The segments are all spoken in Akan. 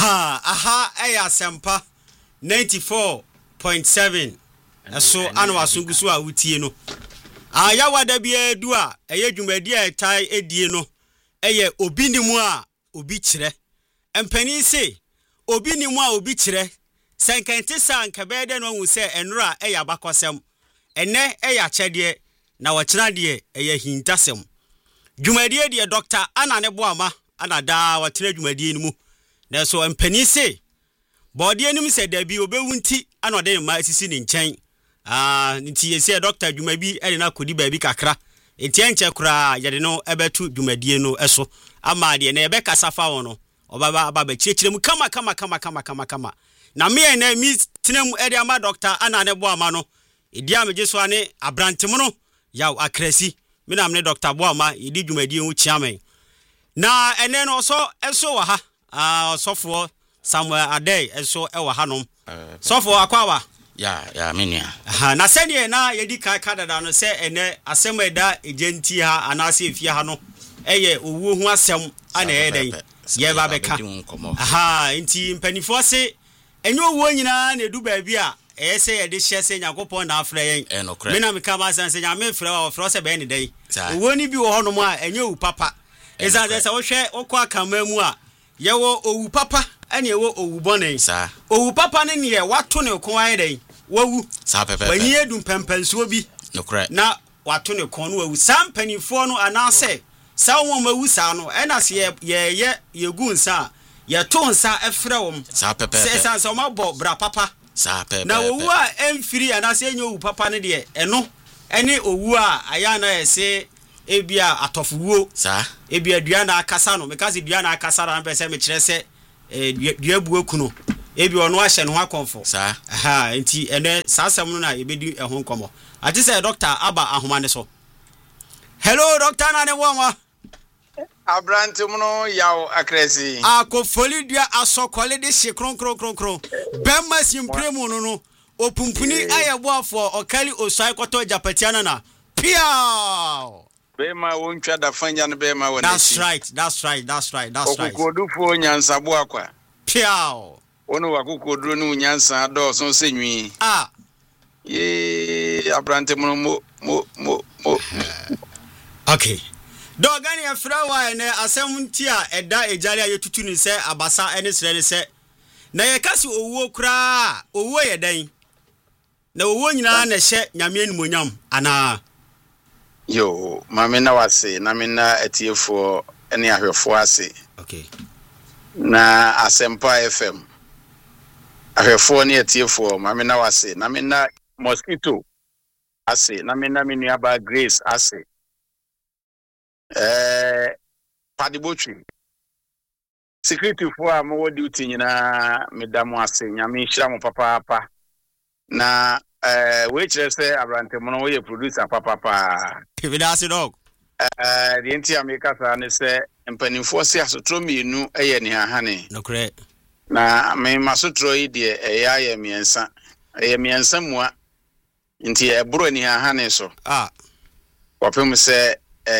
aha eya sempa 94.7 eso anu asungusu a wutie no aya wada bia edu a eye dwumadi a etai edie no eye obi ni mu a obi kire empani se obi ni mu a obi kire senkante sanka bede no hu se enura eye abakosem ene eye akyede na wachena de eye hintasem dwumadi de Dr. Anane Boama ana da watena dwumadi ni mu na so empani se body enim se da bi obewunti ana ode ma asisi ni nchen nti yesi Dr. Dwumabi ene na kodi ba bi kakra enti enche kura yede no ebetu dwumadie no eso ama de na ebe kasafa wono obaba aba chirechire mu kama na me na mi tenam ede ama Dr. Anane Boama no edi ameje so ane abrantem no yaw akrasi me na me Dr. Boama edi dwumadie hu chiamen na ene no so eso wa ha sofo Samuel Adey eso ewa hanom sofo akwawa ya menia na sene na yedi ka dada no se ene asem eda ejenti ha anase efie ha no eye owu hu asem ana eden ye ba beka nti mpanifo se enye owu nyina na edu ba bi a ese yede hye se Yakopon na afra yen me na meka ma san se nyame fra wa fra se be ne den owu ni bi wo honom a enye owu papa eza se wo hwe okwa akama mu a yewo owu papa ene yewo owu bone sa owu papa ne ne wato ne kon ayeden wawu sa pepe wanyi edum pempensuo bi nokre na wato ne kon no wawu sampanifo no anase sa won mawu sa no ena se ye gu nsa ye to nsa efre wom sa pepe se sansa o mabo bra papa sa pepe na owu a emfiri anase enye owu papa ne de eno ene owu a aya na ese ebia atofuwo sa ebia dua na akasa no because dua na akasa na pese me kire se dua buoku no ebi ono ahye no akonfo sa enti ene sasem no na ebedi ehon komo ati say Dr. Aba Ahomane so hello Dr. Anane Boama Abrantem no yaw akresi akofoli dua asokole de hye kron bemma simpremu no opumpuni ayeboafo okali osai koto japatiana na piao bema wontwa da fanya no bema wona that's right okokodufo nyansabo akwa piao ono wakokoduro no nyansa do so senwi ye Abrantem no mo okay dogani afrawa ene asemnti a eda ejari ayetutu ni se abasa ene sere ni se na ye kasi owuo kra owuo ye dan na owuo nyina na hye nyame animonyam ana yo mame na wase na me na etiefo ene ahwefo ase okay na Asempa FM ahwefo ne etiefo mame na wase na me na mosquito ase na me na menua ba Grace ase Padibotri security for am duty nyina medamo ase nyame hira mo papa na we kire say Abrantem no we producer papa evidence dog the enti America sa ne say empanimfo se asotro mienu eye ne ahane no correct na me masotro yi de eye miensa mua nti ebro ni ahane so wapem se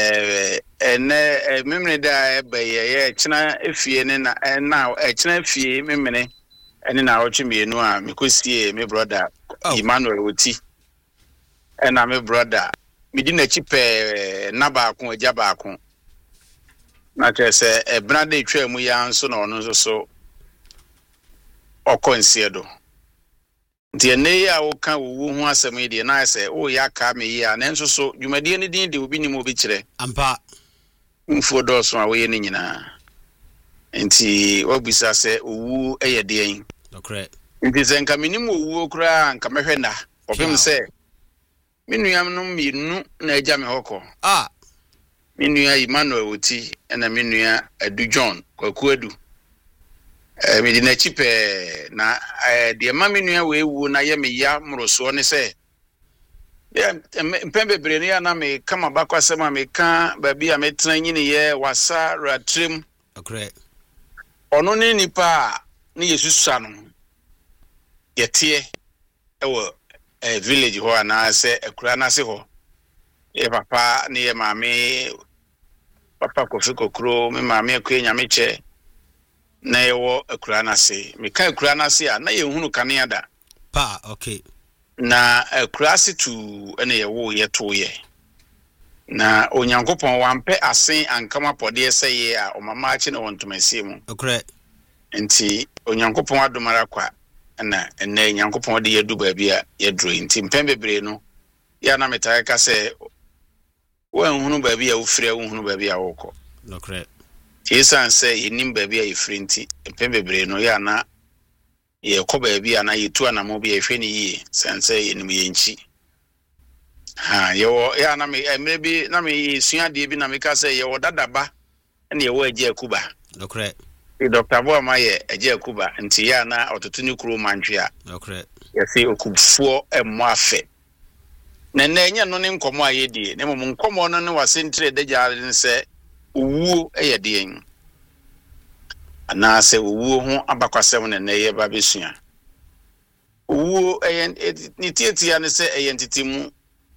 memene da ye china efie ne na china efie memene ene na roche mienu a mekosie me brother Emmanuel Oti ena me brother medi na chipe na baako agya baako na chese ebna de twa mu ya nso na ono nso so okonsedo nti ne ya wo kan wo hu asem de na ese wo ya ka me ya na nso so dwumadie ne din de obi ni mo bi kire ampa mfo doso a wo ye ne nyina nti obisa se owu eyede yin correct nti se nka minim owu okura nka mehwe na opem se minua no mienu na agya me hoko minua Emmanuel Oti na minua Adu John Kwakuadu medi na chipe na de ma minua we wu na ye me ya mroso ne se mpembe brene ya na me kama bakwasema me ka babi a metena nyine ye wasa ratrem correct ono ne nipa ne Yesusa no yete ewo village ho na se ekura na se ho e papa ne ye maame papa Kofi Kokro me maame akwenya meche na yewo akura na se meka akura na se a na ye hunu kanea da pa okay na akura se tu ene yewo yeto ye na onyankopon wampe asen ankama pode ese ye a omama achi na wontomase mu okre nti onyankopon adomara kwa na ene nyankopon de yedu ba bia yedro nti mpembebre no ya na metae ka se wan hunu ba bia wo frɛ wo hunu ba bia wo kɔ okre Yesan say yenim baabi a yefrinti pembebre no ya na ye kɔ baabi a na yetu anamo bia yehwɛ ne yie sanse yenim yenchi ha yo ya na me maybe na me sua de bi na me ka say ye wodadaba na ye wo agye akuba okre Dr. Boama ye agye akuba nti ya na ototo ne kuro mantwe a okre ye say okufuo emmo afe na enye no ne nkomo a ye die ne mom nkomo no ne wasentre de jaare ne se uwu eyedien ana se uwu ho abakwasem ne ye ba besua uwu ni tietia ne se eyentitimu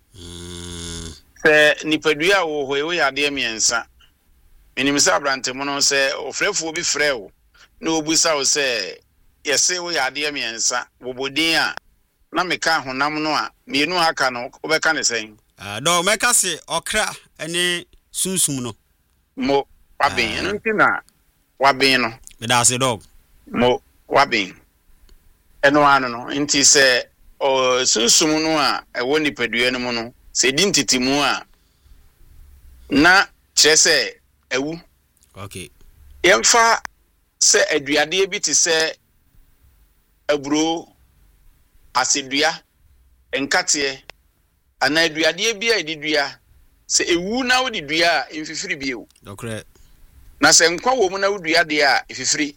se nipadua wo ho ye ade miensa minimisa abrantemo no se ofrefo bi frewo na obusa wo se yese wo ye ade miensa bobodin a na meka honam no a mienu aka no obeka ne sen do meka se okra ene sunsum no mo wabin ntina wabin no me da se dog mo wabin eno anu no nti se o sunsum no a ewo nipadua no mu no se di ntitimu a na kyerese ewu okay yemfa se aduade bi te se aburo asedua enkate ana aduade bi a edidua se ewu na wo didua emfifiri biu okre na se nkwa wo mu na wo dua de a efifiri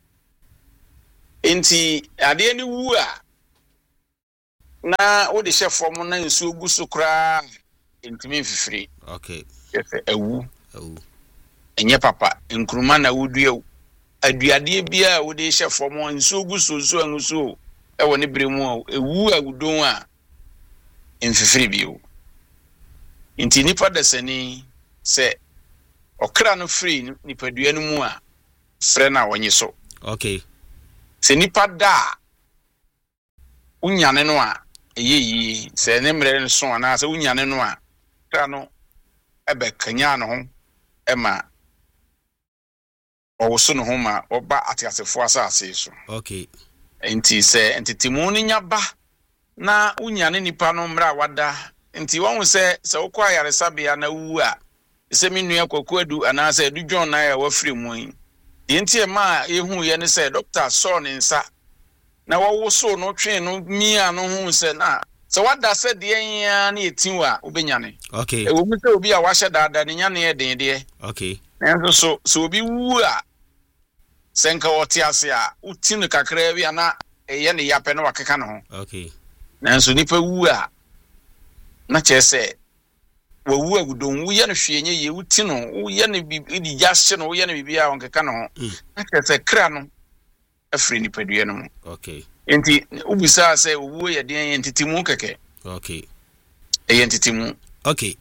enti ade ni wu a na wo de hyefom na nsu ogu so kra entimi emfifiri okay yefe ewu enye papa nkruma na wo dua aduade bi a wo de hyefom nsu ogu so so anso e wo ne bremu ewu agudon a emfifiri biu Inti nipa desani se okra no free nipadua no mu a frɛ na wonye so okay se nipa da unyane no a eyeyi se ne mre no so na se unyane no a kra no ebe kanya no ho ema owoso no ho ma oba atiasefo asase so okay inti se entitimu ni nyaba na unyane nipa no mra wada nti won se wokwa yaresabia na wu a se menua kwakwadu ana se du John na ya wafiri mu yi nti e ma ehu ye ne se doctor saw ne nsa na wo so no twen no mia no hu se na se wada se de yan na etin wa obenyane okay e wo mu se obi a wahye dada ne nyane ye den de okay enso so obi wu a senka wote ase a utin kakra bi ana ye ne yape no wakeka no ho okay nanso nipa wu a na chese wo wu agudon wu ye no hwenye ye wuti no wu ye ne bi di jashe no wu ye ne bibia wonkeka no ho na chese kra no afri ni padua no okay enti ubisa se wu ye den ye ntitimu keke okay ye ntitimu okay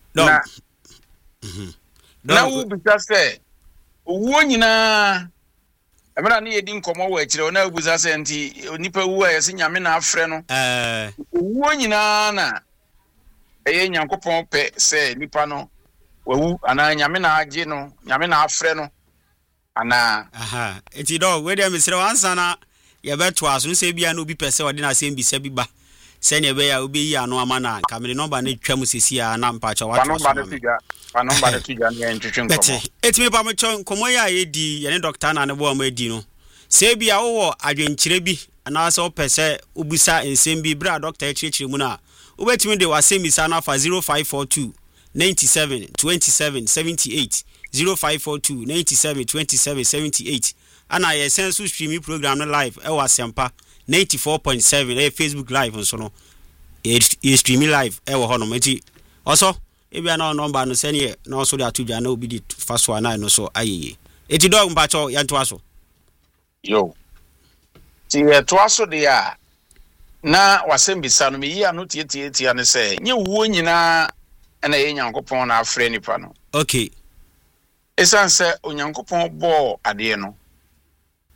na ubisa se wu nyina amara ne ye di nkomo wa akire na ubisa se enti onipa wu a ye se nyame na afre no wu nyina na eye nyankopon pe se nipa no wawu ana nyame na age no nyame na afre no ana aha enti do we dem sire wansa na ye beto aso no se bia na obi pese ode na asem bisa bi ba se ne be ya obi yi ano ama na kamere number na twam sesi a na mpacha wa number de tuja ne ntwetwe nkomo etimi pa mecho nkomo ya ye di ye ne doctor na ne bo ma di no se bia wo adwenkyire bi ana se opese obusa ensem bi bra doctor ekyirikire mu na ubetimi de wasemisa na fa 0542 97 27 78 0542 97 27 78 ana ye sensu streaming program no live e wasempa 94.7 Facebook live nso no e streaming live e wo hono meti oso ebia na number no sene na oso de atudwa na obi di faso ana no so ayeye eti dog mpacho yanto aso yo ti to aso de a na wasembisa no meyi ano tie ne se nye wuo nyina na ye nyankopon na afre nipa no okay esan se onyankopon bo ade no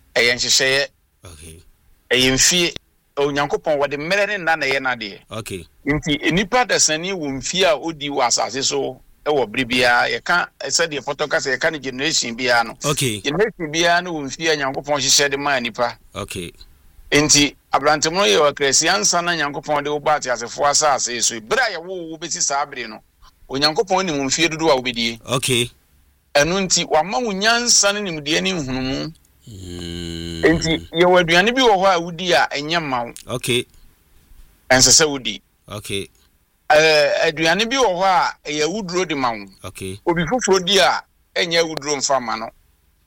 ɛyɛ nhyehyɛ okay ɛyɛ mfie onyankopɔn wɔde mmere ne nna na ɛyɛ nade okay nti nipa dasani wɔ mfie a odi wɔ asase so ɛwɔ bribia yɛka sɛdeɛ photo kasa yɛka ne generation bia no okay generation bia no wɔ mfie a nyankopɔn hyehyɛ de ma nipa okay nti abrantemo yɛ wakrasi ansa na nyankopɔn de wo ba ate asefo asase so bra yɛ wo beti saa bere no onyankopɔn ni mfie dodo a wo bedie okay ɛno nti wama wo nyansa ne nimdeɛ ne nhunumu nti yɛ wɔ aduane bi wɔ hɔ a wodi a ɛnyɛ ma wo okay ɛnsɛ sɛ wodi okay aduane bi wɔ hɔ a ɛyɛ wuduro de ma wo okay obi foforo di a ɛnyɛ wuduro mfa ma no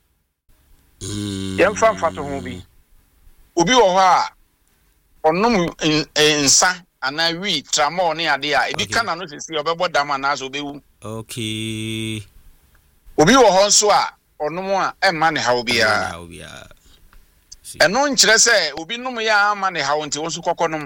yɛmfa mfa to ho bi obi wɔ hɔ a ɔnom nsa ana wi tramol ne ade a ebi kana no sisi ɔbɛbɔ dam anaasɛ ɔbɛwu okay obi wɔ hɔ nso a ɔnom a ɛmma ne haw biara ɛno nkyerɛ sɛ obi nom yɛ ama ne haw nti wo nso kɔkɔ nom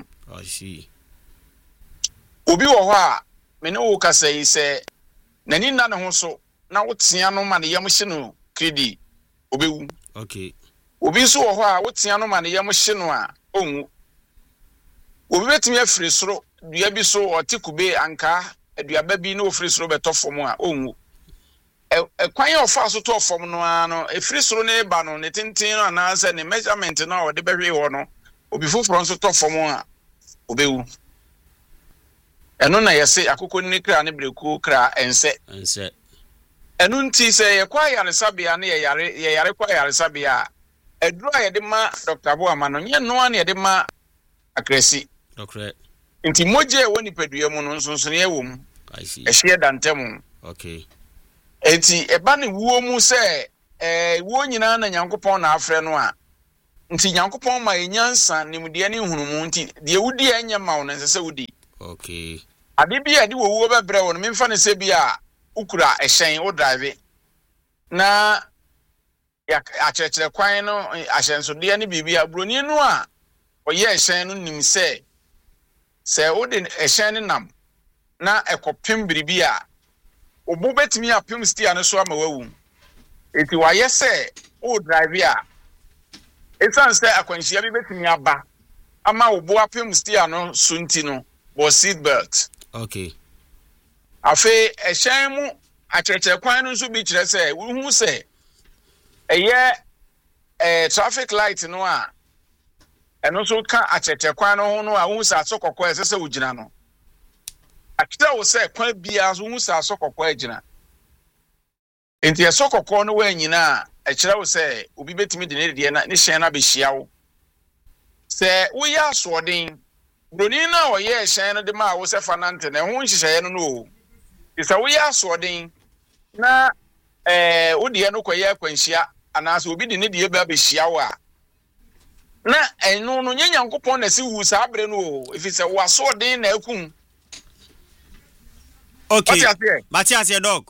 obi wɔ hɔ a mene wo kasa yi sɛ n'ani nna ne ho so na wotea no ma ne yam hye no kredi ɔbɛwu okay obi nso wɔ hɔ a wotea no ma ne yam hye no a ɔnwu obi betumi afiri soro dua bi so ɔte kube anka aduaba bi na ofiri soro bɛtɔ fam a ɔnwu kwan yɛ ɔfa so tɔ fam no a no efiri soro ne ba no ne tenten no anaasɛ ne measurement no a ɔde bɛhwe hɔ no obi foforo nso tɔ fam a ɔbɛwu ɛno na yɛse akokɔ ne kra ne breku kra ɛnsɛ ɛno nti sɛ yɛkɔ ayaresabea ne yɛyare kɔ ayaresabea aduru a yɛde ma Dr. Aboama no nyɛ noa ne yɛde ma akrasi nti mogye wɔ nipadua mu no nso ne yɛwɔ mu ɛhye dantam okay enti ɛba ne wuo mu sɛ wuo nyinaa na nyankopɔn na afrɛ no a nti nyankopɔn ma enyansa nimdeɛ ne hunumu nti deɛ wudi ɛnyɛ ma wo na sɛ wudi okay ade bi a de wo wuo bɛbrɛ wo no memfa ne sɛ bi a ukura ɛhyɛn wo drive na ya akyerɛkyerɛ kwan no ahyɛnsodeɛ ne biribi a broni no a ɔyɛ ɛhyɛn no nim sɛ wo de ɛhyɛn ne nam na ɛkɔpem biribi a obo betimi apem stia no so ama wawu eti wayɛ sɛ o drive a esan sɛ akwanhyia bi betimi aba ama obo apem stia no so nti no bo seat belt okay afi ɛhyɛn mu akyerɛkyerɛ kwan no so bi kyerɛ sɛ wuhu sɛ ɛyɛ traffic light no a ɛno so ka akyerɛkyerɛ kwan no ho no a wuhu sɛ asokɔkɔ ɛsɛ sɛ wogyina no akita wo sɛ kwan bia so hu sa asokɔkɔ agina enti asokɔkɔ no wa nyina a ɛkyerɛ wo sɛ obi betimi de ne deɛ na ne hyɛn na behia wo sɛ wo yɛ asoɔden broni na ɔyɛ hyɛn no de ma wo sɛ fanante na ho nhyehyɛ no no sɛ wo yɛ asoɔden na wo deɛ no kɔyɛ akwanhyia anaasɛ obi de ne deɛ ba behia wo a na ɛno no nyɛ nyankopɔn na si wu saa bere no o efi sɛ wo asoɔden na akum. Okay. Matias dog.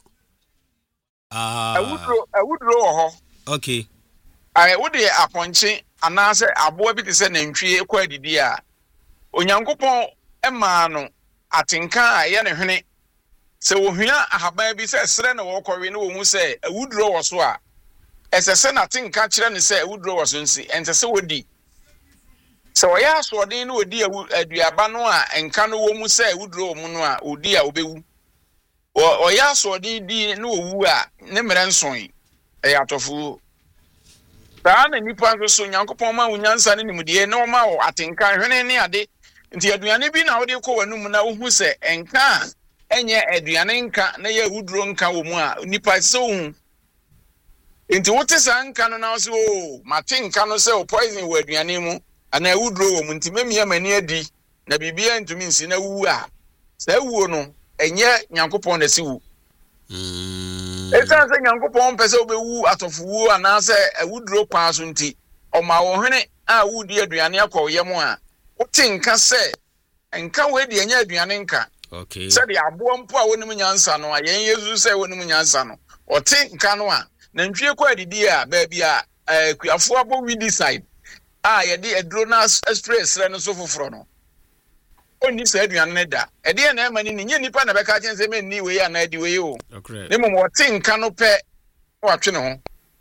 Awudro wɔ hɔ. Okay. Wo de aponche anaasɛ aboa bi te sɛ nantwie kɔ adidi a onyankopɔn ɛmaa no atenka a ɛyɛ ne hwene sɛ wohua ahaban bi sɛ srɛ na wɔkɔwe ne wɔhu sɛ awudro wɔ so a ɛsɛ sɛ na atenka kyerɛ ne sɛ awudro wɔ so nsi ɛnsɛ sɛ wodi sɛ wɔyɛ asoɔden ne wodi aduaba no a ɛnka no wɔ mu sɛ awudro wɔ mu no a odi a wobɛwu ɔyɛ asoɔden di ne owu a ne mmerɛ nson ɛyɛ atɔfo saa na nipa nso so nyankopɔn ma wo nyansa ne nimdeɛ na ɔma wo atenka hwene ne ade nti aduane bi na wode kɔ w'anum na wohu sɛ ɛnka ɛnyɛ aduane nka na yɛ wuduro nka wɔ mu a nipa sɛ wo nti wote saa nka no na wo sɛ o mate nka no sɛ o poison wɔ aduane mu ana wuduro wɔ mu nti memia mani adi na bibia ntumi nsi na wuwu a saa wuo no enye nyankopɔn na siwu esan se nyankopɔn pɛ sɛ obewu atɔfuwu anaasɛ awuduro kwa so nti ɔma wo hwene a wudi aduane akɔ yɛ mu a wote nka sɛ nka we de enya aduane nka okay sɛ de aboa mpo a wonim nyansa no a yɛn yesu sɛ wonim nyansa no ɔte nka no a na ntwie kɔ adidi a baabi a kuafo abo widi side a yɛde aduro na spray srɛ no so foforo no oni sɛ aduane ne da ɛde na ɛma ni nye nipa na bɛka kyɛn sɛ menni we ya na adi we o ne mo wɔte nka no pɛ watwe ne ho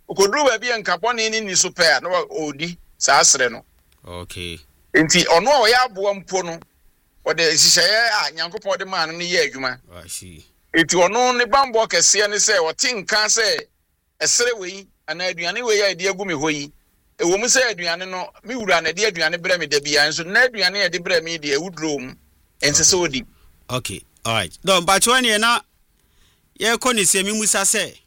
Okodru ba bi enkabone ni so pair na odi saa asre no. Okay. Enti ono a oya aboa mpo no ode hihye a Nyankopon de man no ye adwuma. I see. Enti ono ne bambo kese ne se wote nka se esere wei ana aduane wei ya de agu me hoyi. Ewo mu se aduane no me wura na de aduane bre me da bia nso na aduane ya de bre me de ewudro mu. Ense se odi. Okay. All right. Don ba chwane na ye ko ni se mi musa se.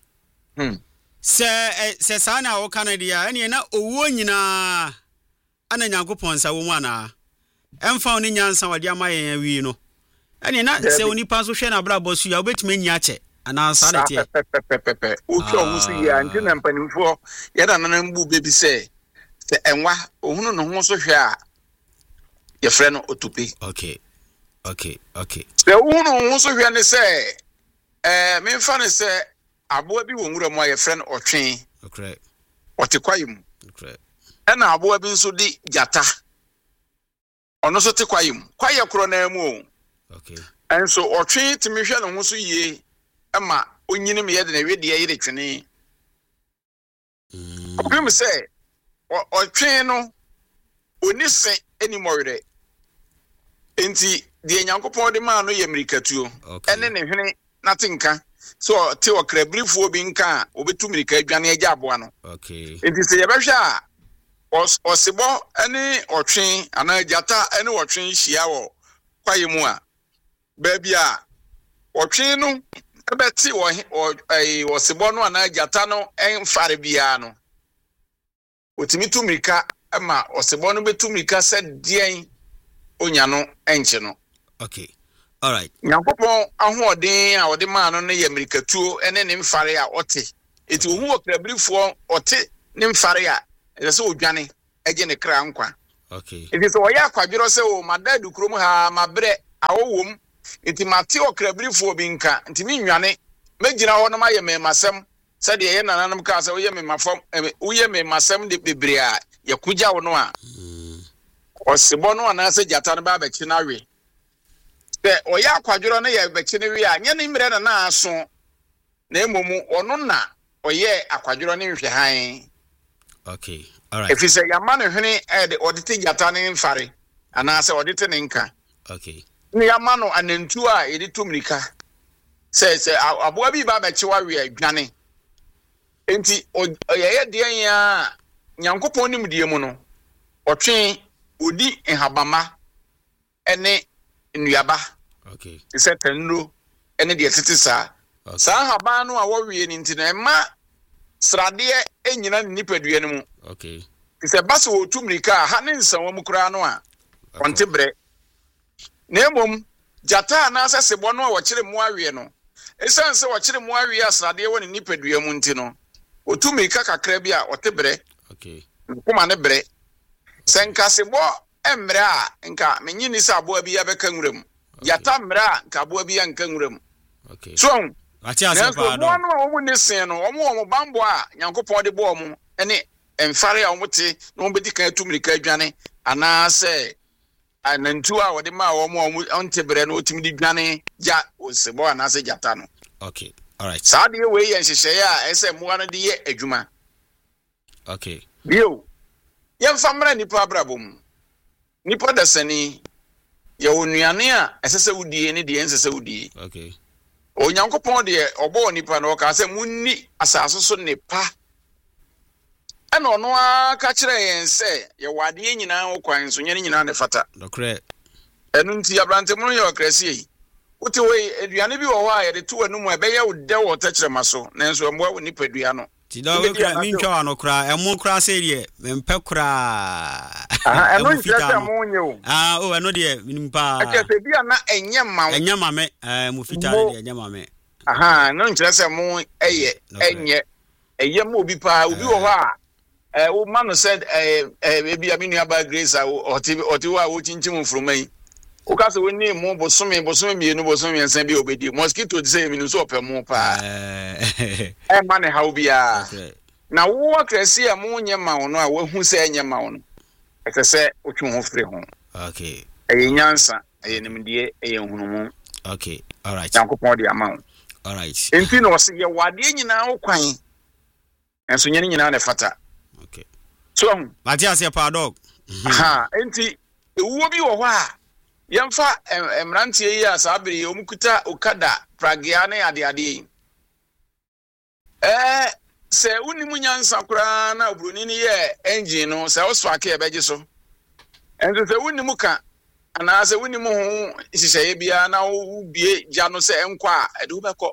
Se sa na wo Canada ene na owo nyina ana Nyankopon sa wo mu ana. Emfa oni nyansa wade amaye wi no. Ene na se onipa so hwe na bra bosu ya obetime nyi ache ana sa na tie. Ucho wusi ya nti na mpanimfo ya da na mbu bebi se enwa ohunu no ho so hwe a ye frɛ no otupe. Okay. Se ohunu ho so hwe ne se me fa ne se aboa bi wo nwura mu a ye frɛ no otwe. Okay. Otekwayim. Okay. Ena aboa bi nso di jata. Ono so tekwayim. Kwaye kro na mu o. Okay. Enso otwe timi hwe no ho so yie ema onyini me ye de na we de ye twene. Obim se otwe no onise enimorede. Enti de Nyankopon de ma no ye mirikatuo. Ene ne hwene na tinka. So te okrabrifu obi nka obetu mirika adwane agya aboa no. Okay. Enti se ye behwe a osebo ene otwe ana jata ene otwe hia wo kwaye mu a baby a otwe no ebeti osebo no ana jata no enfare bia no otimi tumirika ama osebo no betumirika se dien onya no enche no. Okay. All right. Nyankopon ahoɔden a ɔde maa no ye mirikatuo ene ne mfare a ɔte eti ohu okrabrifo ɔte ne mfare a ɛsɛ odwane ɛgye ne kra nkwa. Okay. Eti so ɔyɛ akwadwero sɛ o madadu krom ha mabrɛ awowom enti mate okrabrifo bi nka enti mi nwane megina hɔ no mayɛ memasɛm sɛ de yɛ nananum ka sɛ woyɛ memafam woyɛ memasɛm de bebre a yakugya wo no a ɔsebɔ no anase jata no ba bɛkye na we sɛ ɔyɛ akwadwero no yɛ bɛkye ne we a nyɛ ne mmerɛ na na aso na emomu ɔno na ɔyɛ akwadwero ne hwɛ han. Okay. All right. If you say yama no hwene de odite jata ne mfare anase odite ne nka. Okay. Ni yama no anantu a yedi tumrika sɛ aboa bi ba bɛkye wa we adwane enti oyɛ de ya Nyankopon nim de mu no ɔtwe odi enhabama ene nnuaba. Okay. Sɛ tanro ene de tete saa haba no a wɔwe ni ntina ma srade enyina nipadua no mu. Okay. Sɛ basa wo tumrika ha ne nsanwa mu kura no a onte bre na emom jata na asase bo no a wɔkyere mu awie no esan sɛ wɔkyere mu awie asrade wɔ ne nipadua mu nti no otumrika kakra bi a ɔte bre. Okay. Kuma ne bre senkase bo emre a nka menyi ni sɛ aboa bi abɛka nwuram jata mre a nka aboa bi anka nwuram. Okay. So ati ase pa do no omu ne sen no omu bambo a Nyankopon de bo omu ene emfare a omuti na ombedi kan tumrika adwane ana sɛ anantu a wode ma omu onte bre no otimi di dwane ja osebo ana sɛ jata no. Okay. All right. Saa de we ye nhyehyɛ a ɛsɛ moa no de ye adwuma. Okay. Bio yɛmfa mra nipa abrabom nipa dasani ye onuane a ɛsɛ sɛ wudie ne de ɛnsɛ sɛ wudie. Okay. Onyankopon de ɔbɔ nipa no ka sɛ munni asase so nepa ɛna ɔno a ka kyerɛ yɛn sɛ ye wade nyinaa okwan so nyene nyinaa ne fata. Dokre. Ɛno nti abrante mu yɛ okrasi yi wote we aduane bi wɔ hɔ a yɛde to anu mu ɛbɛyɛ wo dɛ wɔ takyerɛma so nanso ɛmboa wo nipa dua no. Ti da we kra mi ntwa no kra emu kra sɛ de mempɛ kra. Ɛno nkyerɛ mo nye o. O ɛno de minimpa. Ɛkyɛ bi ana ɛnyɛ ma. Ɛnyɛ ma me mu fita de ɛnyɛ ma me. No nkyerɛ sɛ mo ɛnyɛ ɛyɛ mo obi pa obi wɔ hɔ a wo ma no said ebi aminu aba Grace a ɔti wa wo chinchim from yi. O ka se woni mo bosome mienu bosome ensan bi obedi mosquito de say mi so opɛ mo pa ma ne ha obia na wo akrasi a mo nye ma wono a wahu sɛ nye ma wono ɛsɛ sɛ otwe ho firi ho. Okay. Ɛyɛ nyansa ɛyɛ nimdie ɛyɛ hunumu. Okay. All right. Yankopon de ama wo. All right. Enti no se ye wade nyinaa wo kwan enso nyene nyina na fata okay so Matias ya pa dog ha enti ewuo bi wo ho a yemfa emrantie yi a sabere omukuta okada pragea na ade se unimu nyansa kura na obroni ni ye engine no se oso aka ebeje so enti se unimu ka ana se unimu ho hihye bia na ubie gya no se enkwa ade ubekọ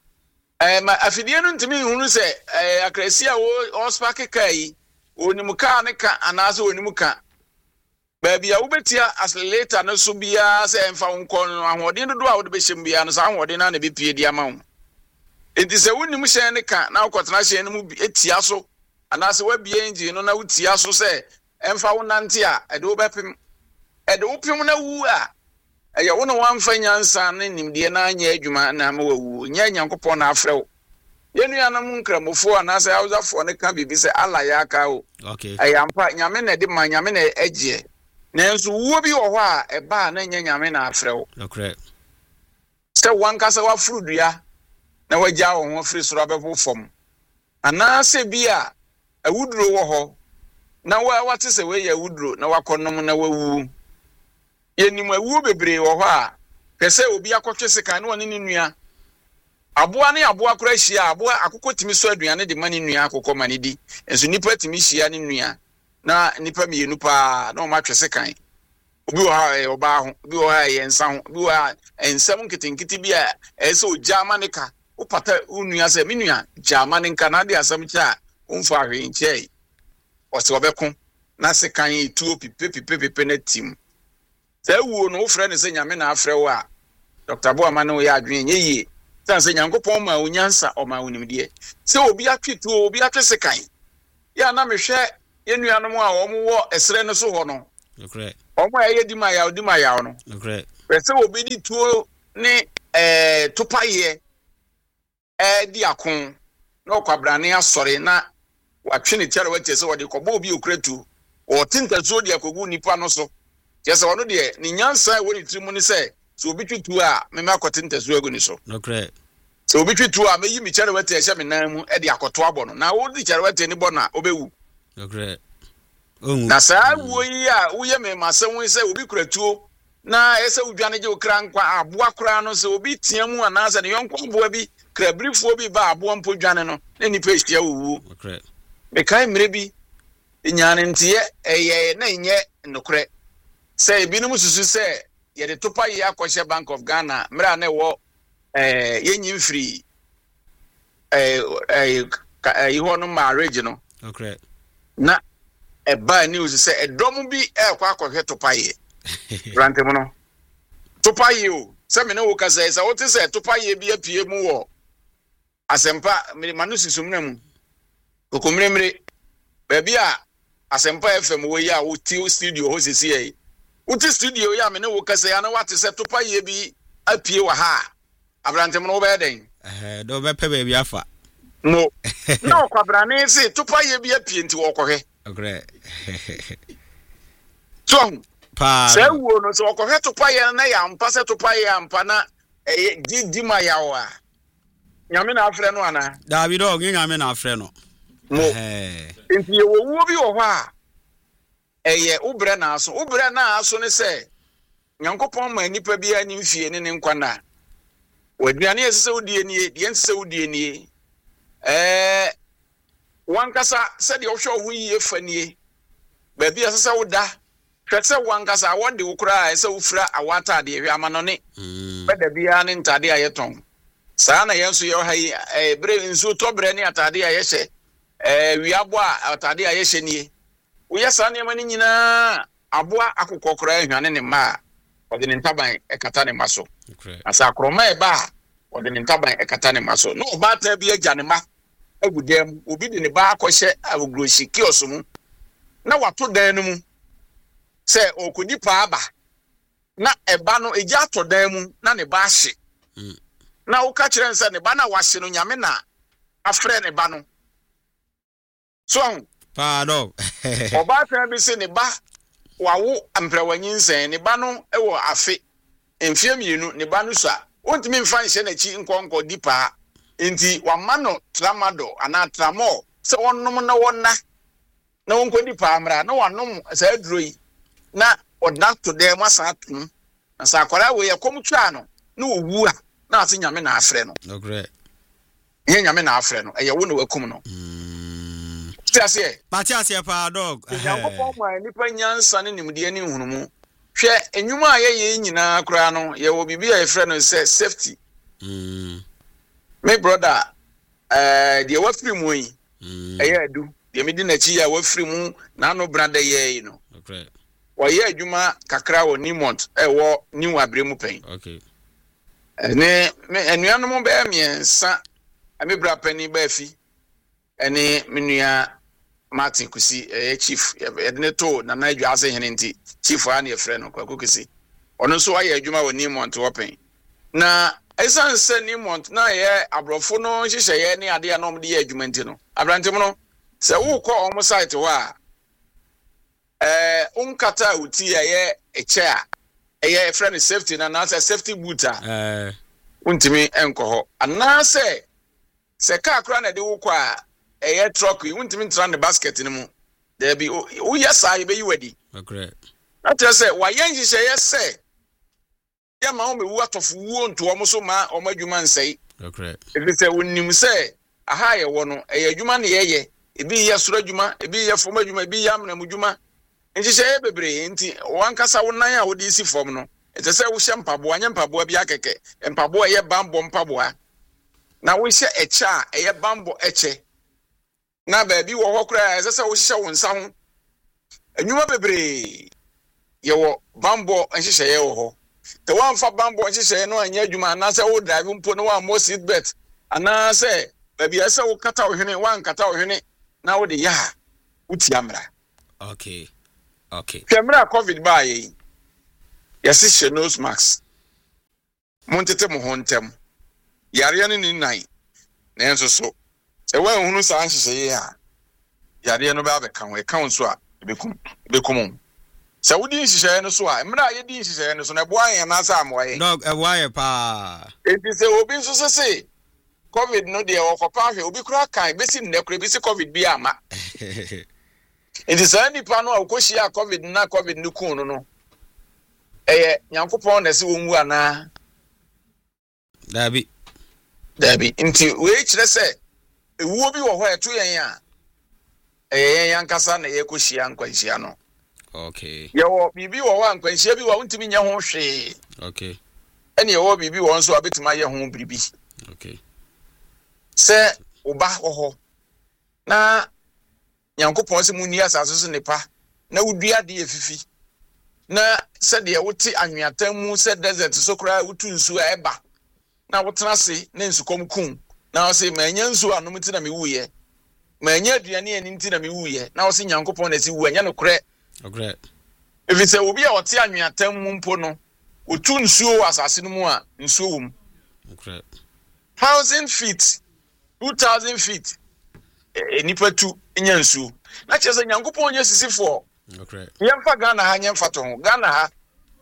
ma afidie no ntimi hunu se akrasi a o spark kai onimu ka ne ka ana se onimu ka baby a ubetia accelerator no so bia se emfa nkọ no ahoden dodo a wo de behyem bia no sa ahoden na na bepie dia ma wo enti se wonimu hye ne ka na ukotena hye ne mu etia so ana se wabie engine no na utia so se emfa wo nante a ede wo bepem ede wo pem na wu a eye wo no wamfa nyansa ne nimde na anya adwuma na ma wawu nya nyankopɔ na afrew yenu anam nkramofo ana se awuzafo ne ka bibi se ala ya aka o okay ayampa nyame na de ma nyame na egie nanso wo bi wo ho a eba na nya nyame na afrew okay se wankasa wa frudua na wagya wo ho firi soro abɛfo fam ana se bia awuduro wo ho na wate se we ya awuduro na wakonom na wawu yenim awu bebre wo ho a pese obi akotwe seka na woni nua aboa ne aboa kora hia aboa akokɔ timi so aduane de mani nua akokɔ mani di enso nipa timi hia ne nua na nipa mienu pa na o ma twe sekan obi wo ha oba ho obi wo ha yensa ho obi wo ha ensam nkitinkiti bia ese o Germanica o pata unua se minua Germanica na de asam cha umfa hwe nchei o se obeko na sekan etuo pipe na tim se wuo no frɛ ne se nyame na afrɛ wo a Dr. Boama ne wo ya adwen nyeye tan se nyankopɔn ma onyansa o ma onimde se obi atwetuo obi atwesekan ya na mehwɛ yenuanom a wo esre ne so ho no okay omo aye di ma ya no okay pese obi di tuo ne topaye di akon na okwabrane asore na watwe ne tiare wate se wode kɔbɔ obi okratu o tintazuo de akogu nipa no so yesa wono de ni nyansa woni trimu ni se so obi twitu a me ma akotintazuo agu ni so okay so obi twitu a meyi mi tiare wate ehye me nan mu de akoto abɔ no na wo di tiare wate ni bɔ na obewu okay na saa wo yi a wo ye me masɛm se obi kuratuo na ese udwane je okra nkwa aboa kra no se obi tiamu anase ne yonko aboa bi krabrifo bi ba aboa mpo dwane no ne nipa hia wuwu okay me kai mre bi nyane ntie eye na nye nokre se binum susu se ye de topa ye akɔhye Bank of Ghana mra na wo yenyi free iho no marriage no okay na eba news se edom bi ekwa akɔhwe topa ye grante mo no topa ye o se me ne wo kasa isa wo te se topa ye bi apie mu wo asempa me manu susumna mu kokomremre baby a asempa FM wo ya wo ti studio ho sisi e wo ti studio ya me ne wo kasa ya na wate se topa ye bi apie wa ha abrante mo no be den do be pe baby afa no no kwabrane se topa ye bi apie nti wo kɔhwe okay so pa se wo no so kɔhwe topa ye na ya mpa se topa ye ampa na di ma ya wa nyame na afrɛ no ana David dog nyame na afrɛ no mo enti ye wo bi wo hɔ a ubre na aso ne se nyankopɔn ma nipa bi ani mfie ne nkwana waduane yesese wodie nie de yensese wodie nie wankasa se de ohwe ho yie fanie ba bi yesese woda hwese wankasa wode wokura ese wofura awata de hwe amanone beda bia ne ntade ayeton saa na yenso ye ha yi bre nso tobre ne atade ayehye wiabo a atade ayehye nie uyesa ne mani nyina aboa akokokora ahwane ne ma ode ne ntaban ekata ne maso asa kroma eba ode ne ntaban ekata ne maso no ba ta bi agya ne ma agudem obi de ne ba akɔhye agroshi kioso mu na wato dan no mu se okudi pa aba na eba no egya to dan mu na ne ba hye na wo ka kire nse ne ba na wahye no nyame na afrɛ ne ba no so Pardon. Oba ta bi se ne ba wawo amprawanyi nsen ne ba no ewo afe emfie mienu ne ba no sa ontimi mfa nhye na chi nkonko dipa enti wama no tramado ana tramo se onnom na wonna na wonkodi paamra na wanom sa aduroi na odato dem asatum na sa akwara we yekomtwa no na owu a na ase nyame na afre no okay ye nyame na afre no eye wo na wakum no tiase Matias pa dog yankopon ma nipa nyansa ne nimde ne hunumu hwe enwuma a ye nyina kura no ye wo bibia ye frɛ no say safety my brother the wafri mu yi eye adu the me di na chi ya wafri mu na no brother ye no Okay. Waye adwuma kakra wo Nimont wo New Abremu pen. Okay. Ne enuanom be miensa ame bra pani ba fi. Ene menua Martin Kusi chief edne to na na adwa ase hene nti chief a na efre no kwako Kusi. Ono so waye adwuma wo Nimont wo pen. Na esan se Nimont na ye abrofo no hihye ye ne ade na omde ye adwuma nti no. Abrantem no se wo kọ omo site ho a unkata uti ye eche a eye friend safety na say safety boot a untimi enko ho ana se ka akra na de wo kwa eye truck untimi ntra ne basket ni mu there be wo yesa ye be yiwadi Okay. na tell say wa yen hihye ye say ya ma o me wu atofu wo nto o mo so ma o madwuma nsei Okay. if say wonnim say aha ye wo no eye adwuma ne ye ebi ye soro adwuma ebi ye fom adwuma ebi ye amna adwuma nchise bebre nti wankasa wonan a wodi isi fom no ete se wo hye mpabo anya mpabo bia keke mpabo ye bambo mpabo na wo hye eche a ye bambo eche na ba bi wo hokura ese se wo hye wo nsa ho anwuma bebre ye wo bambo nhye ye wo ho te wanfa bambo nhye no anya adwuma na se wo drive mpo no wa mo seat belt ana se ba bi ese wo kata wo hwene wan kata wo hwene na wo de ya uti amra. Okay. Okay. Camera COVID ba yi. Yesi she nose mask. Montete mo hontem. Yare ne ni nan. Na enso so. E wa hunu sa anhye ye a. Yare no ba be kan we kan so a bekum. Se wodi nhye no so a, emra ye di nhye no so na bo ayen na sa amoye. dog why pa Enti se obi nso se COVID no de wo kopa hwe obi kura kan besi nnekure besi COVID bi ama. It is any pano of Koshia COVID na COVID Nukuno no. Yankopon na si wonwu ana. Dabi Inti we chire se ewu bi wo ho eto yen a. Yankasa na ye Koshia nkwanhia no. Okay. Ye wo bibi wo wa nkwanhia bi wo ntimi nya ho hwe. Okay. Ene ye wo bibi wo nso abetima ye ho biribi. Okay. Se oba wo ho. Na Yankopon se muni asase so nepa na wudua de efifi na se de wote anweatam mu se desert so kra wutu nsu a eba na wotena se na nsukom kun na se manya nsu anom ti na mewuye manya aduane ani ti na mewuye na wo se Yankopon na se wu anya no kre. Okay. Efi se obi a wote anweatam mu mpo no wotu nsu asase no mu a nsu wum. Okay. 1000 feet 2000 feet nipa tu nyansu na chese Nyankopon nya sisifo. Okay. Yemfa Ghana ha nyemfa to ho Ghana ha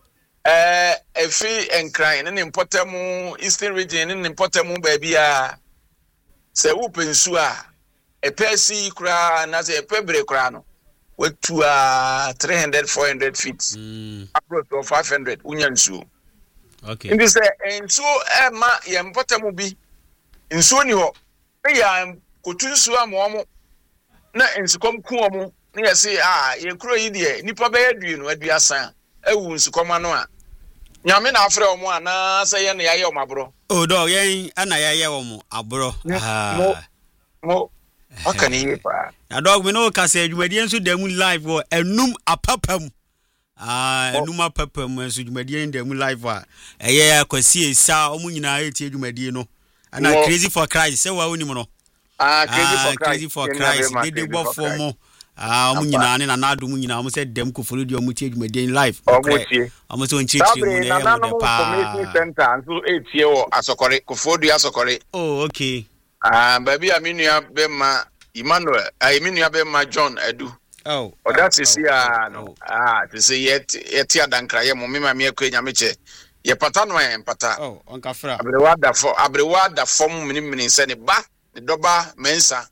efi enkran ne importamu Eastern region ne importamu ba bia se wo pensu a epesi kura na se epebre kura no wetu a 300 400 feet approach of 500 unyansu. okay Ndi se ensu ma yemportamu bi nsu ni ho ya kotunsu amomo na ensukom kuomo na yesi ye kuro yi de nipa be yadu no aduasan ewu nsukoma no a nyame na afre omo ana se ye na yaye omabro dog yen ana yaye wo abro mo akani ye pa na dog me no ka se adwumadi enso damu live wo enum apapam enum apapam enso adwumadi damu live a eye akwasi esa omu nyina eti adwumadi no ana crazy for Christ se wa woni mo no crazy for Christ they go for mo omu nyina ne na nado mu nyina omu se dem ko follow di omu ti adwumadi live omu so nchichi mu ne ya mo de pa center so etie wo asokore ko fodu asokore. Oh okay. Baby aminua be ma Emmanuel aminua be ma John Edu. Oh that's is here no to say yet adankra ye mo me ma me akwa nyameche ye pata no en pata. Oh onka fra abrewada fom mini se ne ba ne doba mensa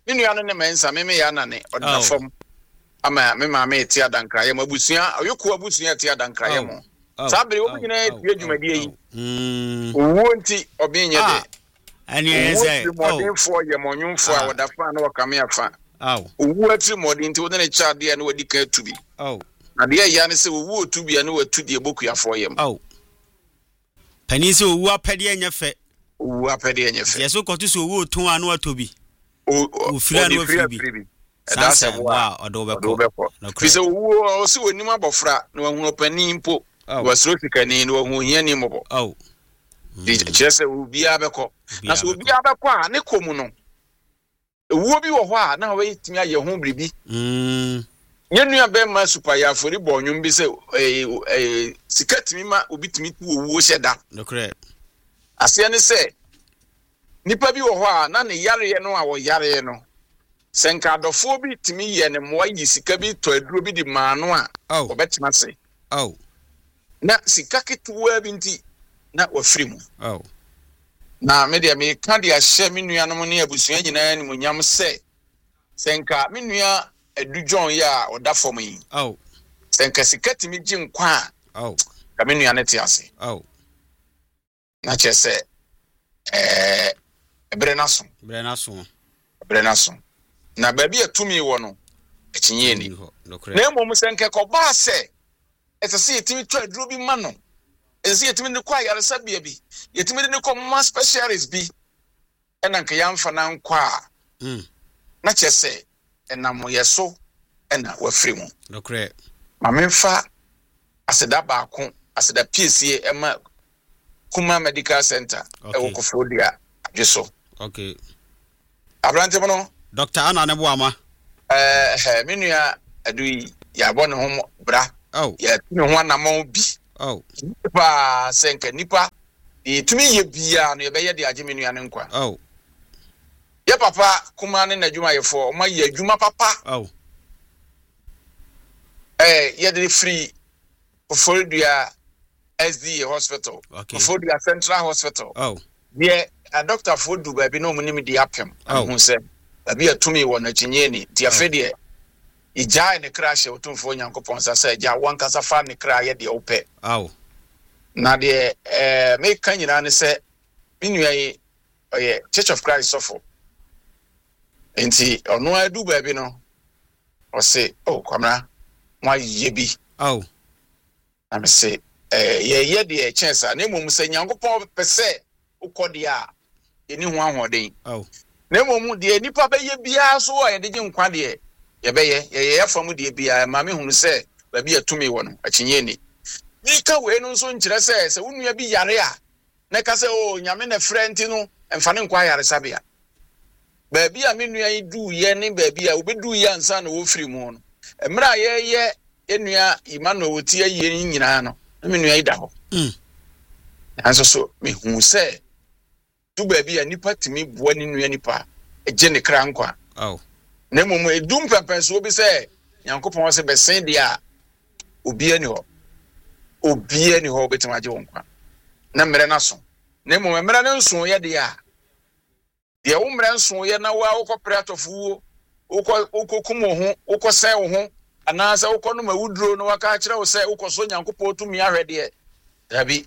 Minu ya ne mensa me ya nane odda fam. Ama me ma me ti adankra ye mabusua ayoku abusua ti adankra ye mo. Sabere obi nyina tie dwumadi yi. Owo nti obi nye de. Ani eze. Modern for ye monwumfo a woda fa na wakame afa. Owo atri modern nti wona ne chade ya na wadi ka tubi. Na de ya ne se owo otubi ya na watu de bokuyafo ye mo. Pani se owo apede enya fe. Owo apede enya fe. Yeso kotu se owo otun anu atobi. O fira no afibi. That's wow, odobeko. Fise owo o se onim abofra na wahu pani mpo. Wasro sikani na wahu hiani mbo. Di chese obi abeko. Na so obi abeko a ne komu no. Owo bi wo ho a na we timi aye ho bribi. Nyenu abe ma super ya fori bonwum bi se sikatimi ma obi timi ku owo hyeda. Nokre. Ase ne se nipa bi wo ho a na ne yare no a wo yare no. Senka adofo bi timi ye ne mo yi sika bi to aduro bi di maano a obetima se. Na sika ketuwa bi nti na wafiri mu. Na media me ka dia hye me nuanom ne abusua nyina ni munyam se senka me nua adujon ya oda fom yi. Senka sika timi gi nkwa a. Ka me nua ne te ase. Na chese ebre naso. Na baby atumi wo no ekinye ni. Na emom senka ko ba se etese yetimi to aduro bi ma no. Ezi yetimi ne kwa yaresa bia bi. Yetimi ne ko ma specialist bi. Ena nka yamfa na nkwa. Na chese enam yeso ena wafiri mu. Nokre. Ma memfa aseda baako, aseda PCA ema Kuma Medical Center e Kofodia adweso. Okay. Abrante mono Dr. Anna Nebuama. Menua adui ya bone ho bra. Ya tumi ho anamon bi. Pa senka nipa e tumi ye bia no ye be ye de age menua ne nkwa. Ya papa kuma ne nadwuma yefo o ma ye adwuma papa. Ye de free Kofodia SDA Hospital. Kofodia Central Hospital. There a doctor for do baby no money di apem. Who said abi atumi wo na chinye ni ti afede ija ne crash otumfo nyankopon sasa ja wankasa fa ne kra ye de ope na de me kan nyina ne se minua yi oye Church of Christ sofo enti onu adu baby no o se kwamra mwa yebi na me se ye de chance na emom se nyankopon pese ukodi a eni ho ahoden na mom de nipa be ye bia so o ye de nkwa de ye be ye fam de bia ma me hunu se ba bia tumi wo no akinye ni ka we no so nkire se wonua bi yare a na ka se o nyame na frenti no emfa ne nkwa yare sabia ba bia me nua yi du ye ne ba bia obedu ye ansa na wo firi mu no emra ye enua Emmanuel woti aye nyina no me nua yi da ho anso so me hunu se du baby a nipa timi boa ni nua nipa eje ne kra nkwa na mom edum pepen so obi se Nyankopon se besen dia obi ani ho betima je wonkwa na mere na so na mom mere na nso ye dia de wo mere nso ye na wa ukopre atofuo ukokumo ho ukose wo ho ana se ukono mawuduro no waka kire wo se ukoso Nyankopon tumi ahwede dabi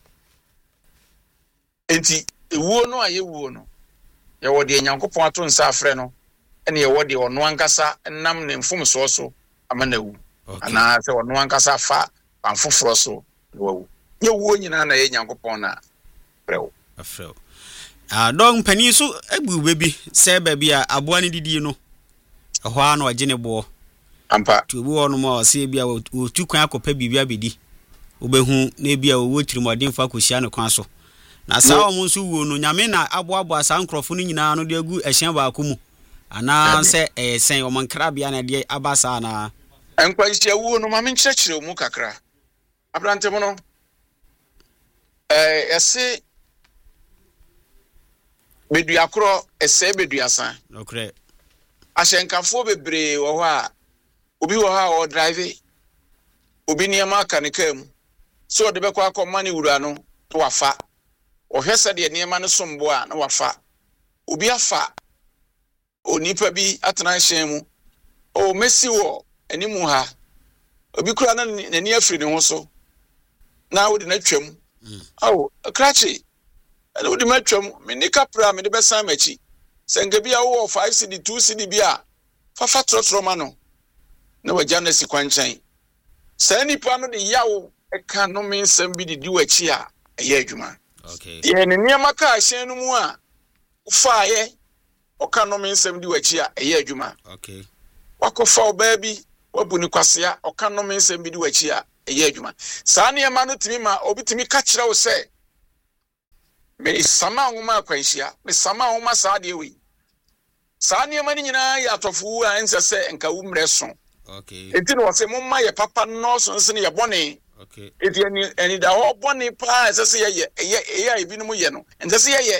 enti ewuo no ayewuo no ye wode Nyankopon ato nsa afre no ene ye wode ono ankasa nam ne mfom so amanawu ana se ono ankasa fa pamfoforo so wawu ye wuo nyina na ye Nyankopon na brewo afrew dong pani so abu bebi se baby a aboa ne didi no ho a na oje ne bo ampa tubu ono ma se bia otu kwan akopa bibia bedi obehu na bia wo tirimodin fa kosia ne kwan so na saa omo nso wuo no nyame na aboabo asa nkrofo no nyina no de agu ehyan baako mu ana se sen o mankra bia na de abasa na enkwa hia wuo no ma me nkyerɛkyerɛ mu kakra abrante mo no ese bedua kro ese bedua san okre ahyenkafo bebre wo ho a obi wo ha o drive obi niema kanika mu so de bekwa akoma ne wura no to wafa ohwese de niema no sombo a na wafa obi afa onipa bi atena hyɛn mu o mesi wo animu ha obi kura na nani afiri ne ho so na wo de na twam awo krachi ana wo de ma twam me ni kapra me de besan machi senga bia wo 5 cd 2 cd bia fa trotro ma no na wagya na si kwanchan sa nipa no de yawo eka no me nsam bi de di wachi a eye adwuma okay ye ne niam ka hyɛn no mu a faaye oka no me nsam di wachi a eye adwuma okay wakofa oba bi wabu ni kwasea oka no me nsam bi di wachi a eye adwuma sa niam no timi ma obi timi ka kyerɛ wo sɛ me sama nwoma akwanhia me sama nwoma saa de wi saa niam ni nyina ya atɔfo a ense sɛ nka wo mrɛ so okay enti no wose momma ye papa no so nse ne ye bɔne okay enti ani da ho bɔne pa ense sɛ ye ebi no mu ye no ense sɛ ye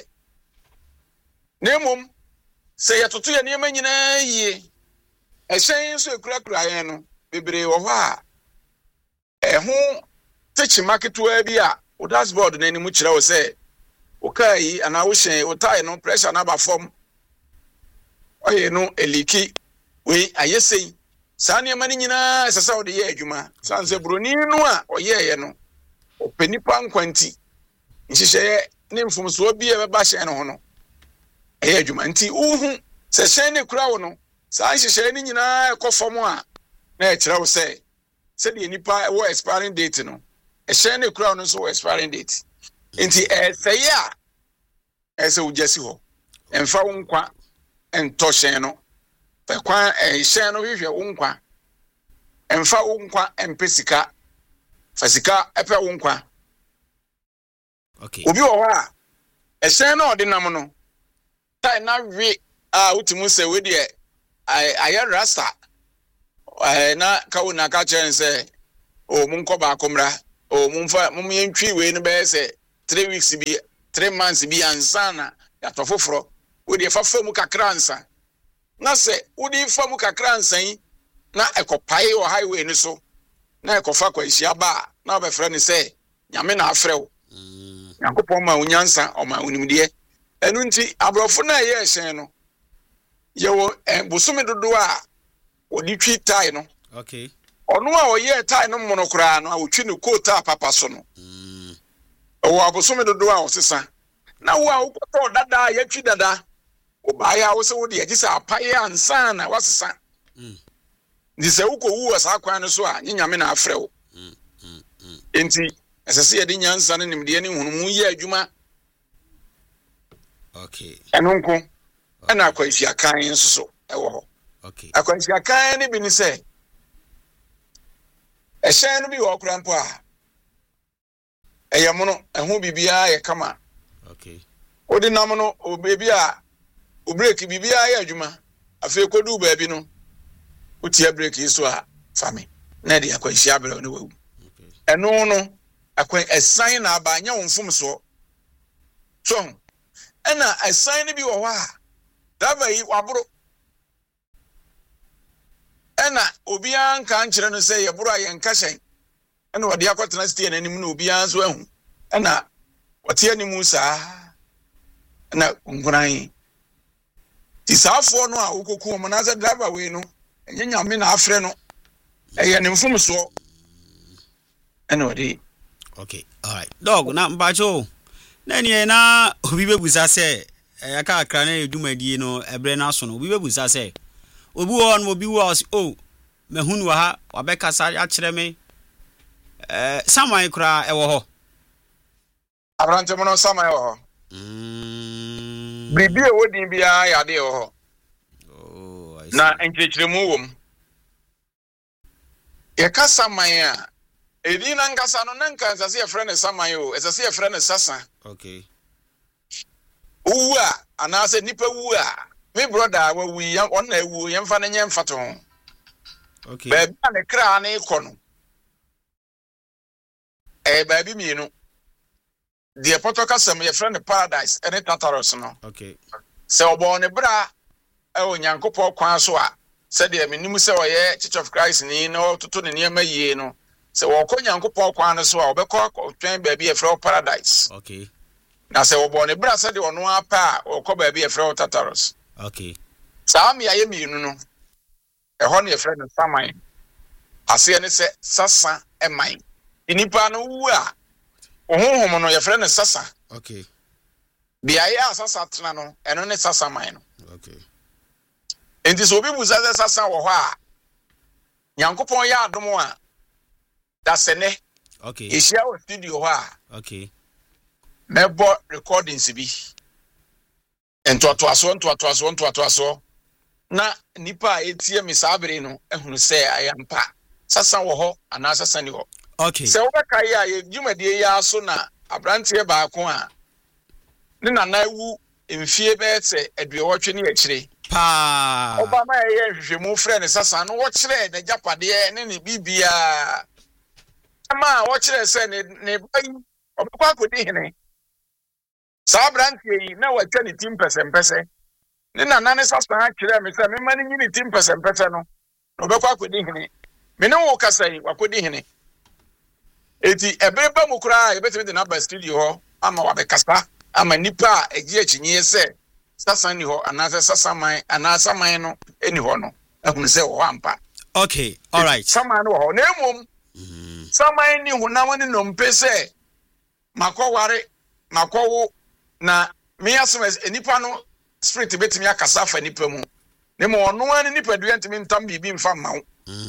nemom sɛ ye toto ye niam nyina yie ɛhyɛn so ekurakura yɛn no bebre wɔ hɔ a ɛho techi marketua bi a o dashboard na ni mu kyerɛ wo sɛ o kai ana wo hyɛn o tai no pressure na ba form oye no eliki we ayesei saa niam ni nyina ɛsɛ sɛ wo de yɛ adwuma sanse broni no a ɔyɛ yɛ no openipa nkwanti nhyehyɛ ne mfomso bi e bɛba hyɛn no ho no ɛyɛ adwuma nti uhu sɛ hyɛn ne kura wo no saa nhyehyɛ ni nyina ɛkɔ fam a na ɛkyerɛ wo sɛ de nipa wo expiring date no ɛhyɛn ne kura wo no so wo expiring date nti ɛsɛyɛ a ɛsɛ wo gyasi hɔ ɛmfa wo nkwa ɛntɔ hyɛn no fɛkwan hyɛn no hwehwɛ wo nkwa ɛmfa wo nkwa ɛmpesika fasika ɛpɛ wo nkwa okay obi wɔ hɔ a ɛhyɛn na ɔde nam no tai na we a wotimu sɛ we de ayɛ rasta na kawo na ka kyerɛ sɛ o mun kɔ ba komra o mun yɛntwi we no bɛyɛ sɛ 3 weeks bi 3 months bi ansana ya tofoforo we de fa mu kakra ansa na sɛ wo de fa mu kakra ansa yi na ekopae o highway ni so na ekofa kwahia ba na obɛfrɛ ne sɛ nyame na afrɛ wo yakopɔ ma unyansa o ma unimdeɛ ɛnu nti abrɔfo na ɛyɛ hyɛn no yɛwɔ bosome dodo a odi twi tai no okay ɔno a ɔyɛ tai no mono kra no a wotwi ne coat a papa so no o abosome dodo a osesa na wo a wokɔtɔ dada yɛtwi dada wo baaya wo se wo de agisa apaye ansa na wasesa ndi sɛ wokɔwu wɔ saa kwan no so a nyame na afrɛ wo enti ɛsɛ sɛ yɛde nyansa ne nimdeɛ ne hunumu yɛ adwuma okay ɛno nko ɛna akwanhyia kan nso so ɛwɔ hɔ okay akwanhyia kan ne bi ne sɛ ɛhyɛn no bi wɔ kora mpo a ɛyɛ mo no ɛho bibia yɛ kama okay odi nam no obebi a o break bibia yɛ adwuma afei kodu baabi no utia break yi so a fami na de akwanhyia bere no wawu ɛno no akwan ɛsan na aba nya wonfom so ɛna ɛsan ne bi wɔ hɔ a daba yi waboro ɛna obiara nka nkyerɛ no sɛ yɛboro a yɛnka hyɛn ɛna wɔde akɔtena stie n'anim na obiara nso ahu ɛna wɔte anim saa ɛna nkuran tisafo no a wokoku mo na sɛ driver we no ɛnyɛ nyame na afrɛ no ɛyɛ ne mfomsoɔ ɛna wɔde okay all right dog na mbacho na nie na obi bebusa sɛ yaka akra na edwumadie no ebre na so no obi bebusa sɛ obi wɔ no obi wɔ o mahunu wa ha wabɛkasa akyerɛ me saman kra ɛwɔ hɔ abrante mo no saman wɔ hɔ bibi e wodin bia ya de wɔ hɔ oh I see. Na enkyerɛkyerɛmu wɔ mu yɛka saman a edi na nkasa no na nkansa sɛ yɛfrɛ ne saman o ɛsɛ sɛ yɛfrɛ ne sasa okay wu a anaasɛ nipa wu a me brother wa wu ya on na wu yɛmfa ne nyɛ mfato ho okay baabi a ne kra na ekɔ no baabi mienu de potoka sam yɛfrɛ ne paradise ɛne Tartarus no okay sɛ ɔbɔ ne bra ɛwɔ nyankopɔ kwan so a sɛ de menim sɛ ɔyɛ Church of Christ ni na ɔtoto ne nneɛma yie no sɛ wɔkɔ nyankopɔ kwan no so a ɔbɛkɔ twɛn baabi yɛfrɛ paradise okay na sɛ ɔbɔ ne bra sɛ de ɔno apa a ɔkɔ baabi yɛfrɛ Tartarus okay saa me aye mienu no ɛhɔ ne yɛfrɛ no saman ase ne sɛ sasa ɛman nipa no wu a ohonhom no yɛfrɛ no sasa okay bia ya sasa tena no ɛno ne sasa man no okay enti so obi bu sasa wɔ hɔ a Nyankopɔn yɛ adom a dasene okay ehia wɔ studio hɔ a okay mɛbɔ recordings bi ntoatoaso na nipa a etie me saabere no ehunu sɛ ayampa sasa wɔ hɔ ana sasa ni hɔ okay sɛ wobɛka yi a yɛdwumadie yi aso na abranteɛ baako a ne nana ewu mfie bɛyɛ sɛ aduɔwɔtwe ne akyire pa Obama yɛ hwehwɛmu frɛ ne sasa no wɔkyerɛ ne japadeɛ ne ne bibia ama wɔkyerɛ sɛ ne bayi ɔbɛkɔ akɔdi hene saa abranteɛ yi na wɔatwa ne tim pɛsɛmpɛsɛ ne nana ne sasa akyerɛ me sɛ mema ne nyi ne tim pɛsɛmpɛsɛ no na ɔbɛkɔ akɔdi hene me ne wo kasa yi wakɔdi hene eti ebere ba mu kura yɛbɛtumi de na ba studio hɔ ama wabɛkasa ama nipa a ɛgye akyinye sɛ sasa ni hɔ anaasɛ sasaman anaasaman no ɛni hɔ no ɛhunu sɛ wɔ hɔ ampa okay all right saman no wɔ hɔ na emom saman ni honam ne nompe sɛ makɔwo na me asɛm nipa no spirit betumi akasa fa nipa mu ne mo ɔno ani nipa dua ntumi ntam bibi mfa mma wo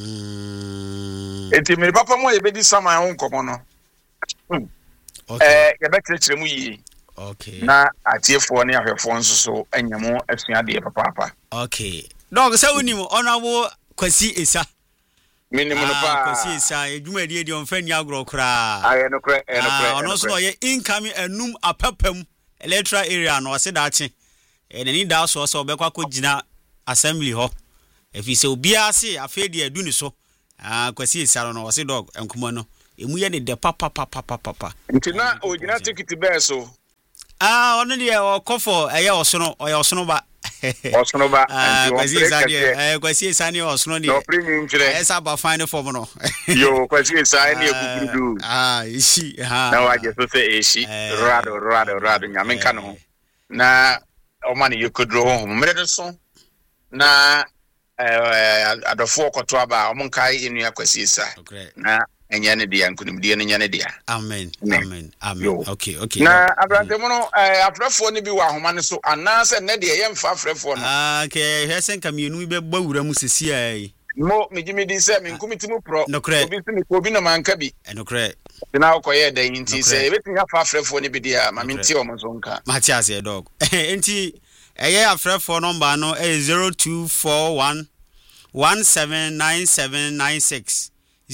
eti me papa mo yɛbɛdi saman ho nkɔmɔ no yɛbɛkyerɛkyerɛ mu yie okay na atiefoɔ ne ahwɛfoɔ nso so anyamo asuadeɛ papa okay dog sɛ wonim ɔnabo Kwasi Esa minimum no pa Kwasi Esa edwumadie de ɔmfa ni agorɔ kra ɛnokrɛ ɔno so ɔyɛ incoming enum apapam electoral area no ɔse daakye ɛnani da so sɛ ɔbɛkɔ akɔgyina assembly hɔ efi sɛ obia se afɛ de adu ni so Kwasi Esa no ɔse dog enkomo no emu yɛ ne de papa ntina ogyina ticket bɛɛ so ɔno de ɔkɔfo ɛyɛ ɔsono ɔyɛ ɔsono ba Kwasi Esa de Kwasi Esa ne ɔsono de ɛsa ba fine form no yo Kwasi Esa ne ekukudu ishi na waje so sɛ eshi rado nyame nka no na ɔma ne yekodro ho mmere no so na adɔfo kɔto aba ɔmo nkai enua Kwasi Esa na ɛnyɛ ne dia nkunimdie ne nyɛ ne dia amen okay na abrante mo no afrɛfoɔ ne bi wɔ ahoma ne so anaasɛ ne de yɛ mfa afrɛfoɔ no okay hwɛsɛ nkamienu bi bɛbɔ wura mu sisi ai mo megimedi sɛ menkomiti mu pro obi se me obi na manka bi ɛnokrɛ na akɔyɛ da nti sɛ ebetumi afa afrɛfoɔ ne bi dia ma menti ɔmo so nka Matias dog enti ɛyɛ afrɛfoɔ number no 0241 179796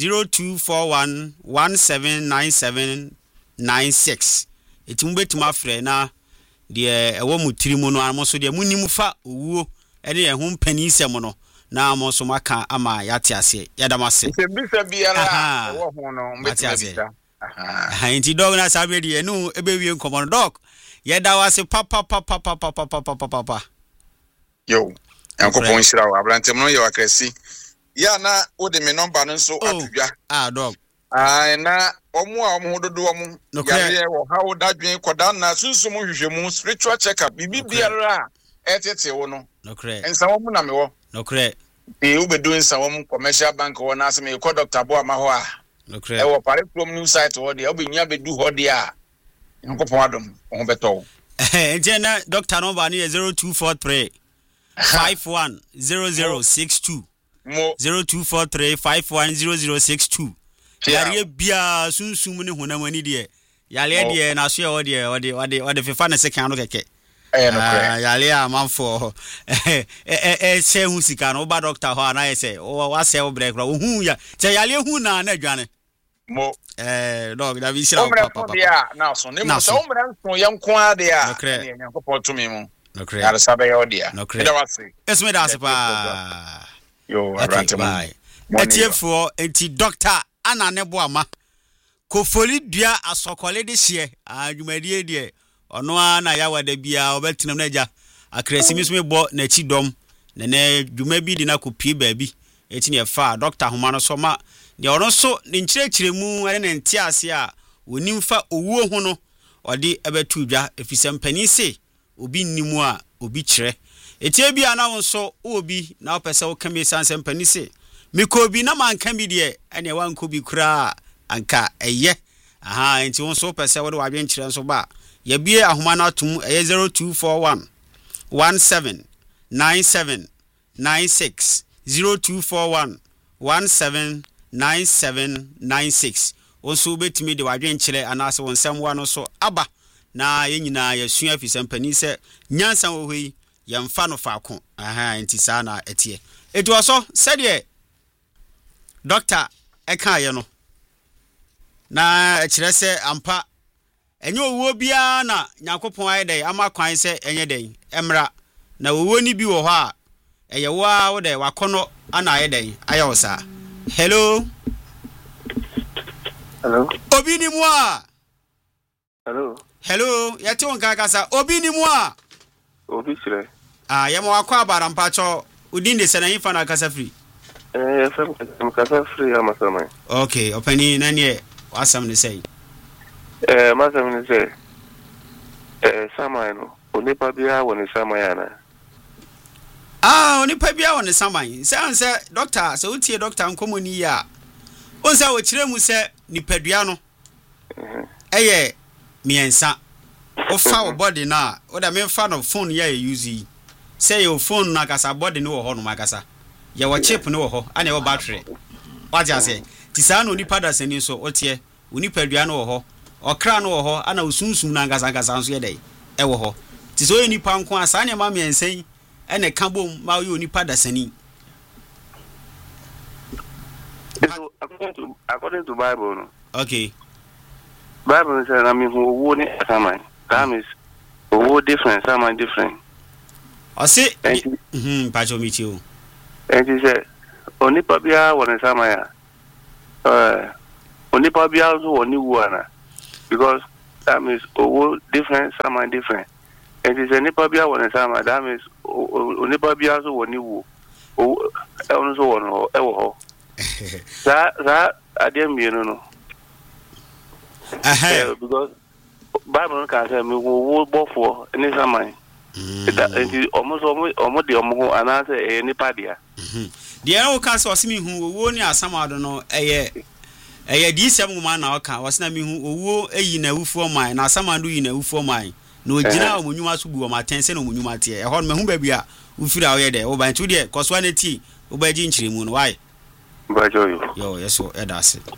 0241179796 etimu betuma frɛ na de ɛwɔ mu tiri mu no amo so de munim fa owuo ɛne ɛho mpani sɛm no na amo so maka ama yate ase yadamase bisa biara ɛwɔ ho no mbetumi enti dog na sabe de enu ebewie nkomo no dog yɛda wase papa yo yankopɔn nhyira wo abrante mo yɛ wakrasi ya na ode me number no so atudwa dog na omu a omu dodo omu yare wo ha wo dadwen koda na sunsum hwehwemu spiritual check up bibi biara etete wo no ensa wo mu na me wo wo bedu ensa wo mu commercial bank wo na asem e ko Dr. Boa ma ho a e wo pare from new site wo de obenya bedu ho de a nkopon adom ho beto enti na Dr. number no 0243 510062 0243510062 yare bia sunsum ne honam ani de yale de na so ye ode fefa na sekan no keke yale amanfo se hu sika no ba doctor ho na yese wa se wo break ro hu ya che yale hu na adwane mo dog da bi sira papa na so ne mo so umra nso yanko ade a Nyankopɔn tumi mu yare sabe yo dia da wase esme da sepa yo arante mo etiefo enti doctor ana ne boama kofoli dua asokole de hye adwumadie de ono ana ya wada bia obetinam na agya akrasimi so mebo na chi dom ne dwuma bi di na kopie baabi eti ne fa doctor homa no so ma de ono so ne nkyerɛkyerɛmu ane ne ntiase a onimfa owuo ho no ɔde ebetu dwa efisɛ mpani se obi nnimu a obi kyerɛ etie bi ana wonso obi na opese wo kame sanse mpani se mikobi na manka bi de ene wanko bi kura anka eye aha enti wonso opese wo de wadwen kire nso ba ye bie ahoma na atum eye 0241 179796 0241 179796 wonso betimi de wadwen kire anase wonsam wa no so aba na ye nyina yesua afisa mpani se nyansa wo hoi yemfa no faako aha enti saa na etie etu so sede doctor eka ye no na ekire se ampa enye owuo bia na nyakopon ayedai ama kwan se enye den emra na owuo ni bi wo ho a eye wa wo de wakono ana ayedai ayo sa hello obi ni mu a hello yati won kasa obi ni mu a obi sire yemo wakwa abara mpacho udin de sena yifa na kasa free fm kasa free amasama okay opani nani wasam ne say masam ne say samai no onipa bia woni samai ana onipa bia woni samai say doctor so utie doctor nkomoni ya onsa wo kire mu se nipadua no eye miensa ofa wo body na o da me fa no phone ya use say your phone na kasa body no wo ho no makasa ye wo chip no wo ho ana wo battery what you say ti sa no nipa da sani so otie onipadua no wo ho okra no wo ho ana osunsun na kasa nso ye dai e wo ho ti so nipa nko asa ne ma miensan ene ka bom ma yo nipa da sani. According to Bible, no? Okay. Bible says, I mean, who ni sama. That means, who different, sama different. I say, Pacho Michu. And he said, only Pabia one sama ya. Only Pabia also one one. Because that means, who different, sama different. And he said, only Pabia one sama. That means, only Pabia also one new. Also one or that I didn't be no. Because Bible can say me will both for any time. That almost the and answer any party. The arrow cast was me who won ya some I don't know a D7 woman now was not me who woo a in a for mine, now someone doing a for mine. No, Gina, when you must go my 10 cents when you might hear. I hold my home baby, who feel out there over 2 days, cause 1 tea, obey Jinchi moon. Why? Yo, yes, so that's it.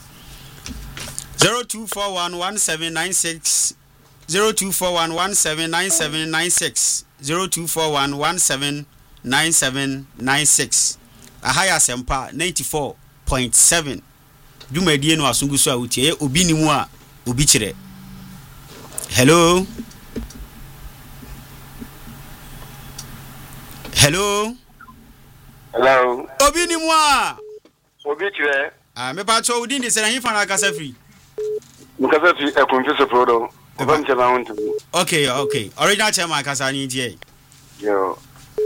02411796 0241179796 0241179796 Ahaya Sempa 94.7 Dumedie no asungu so awutie obi ni mu a obi kire. Hello obi ni mu a obi kire me pa cho udin de se na hifa na kasa free mukasa fi e confuse prodo ba mche na wonto. Okay original chairman kasa ni die yo